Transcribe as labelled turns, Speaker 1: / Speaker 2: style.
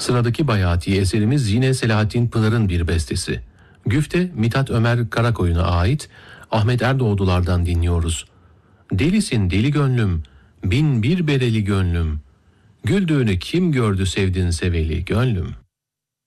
Speaker 1: Sıradaki bayati eserimiz yine Selahattin Pınar'ın bir bestesi. Güfte Mithat Ömer Karakoyun'a ait, Ahmet Erdoğdular'dan dinliyoruz. Delisin deli gönlüm, bin bir bereli gönlüm, güldüğünü kim gördü sevdin seveli gönlüm.